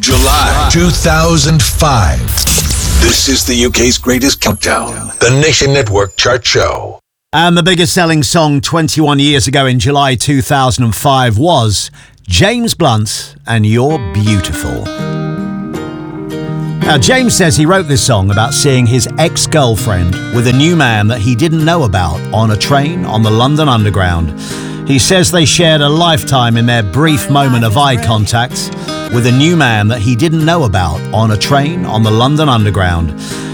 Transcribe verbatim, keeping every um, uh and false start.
of July, two thousand five. This is the U K's greatest countdown, the Nation Network Chart Show. And the biggest selling song twenty-one years ago in July two thousand five was James Blunt and You're Beautiful. Now, James says he wrote this song about seeing his ex-girlfriend with a new man that he didn't know about on a train on the London Underground. He says they shared a lifetime in their brief moment of eye contact with a new man that he didn't know about on a train on the London Underground.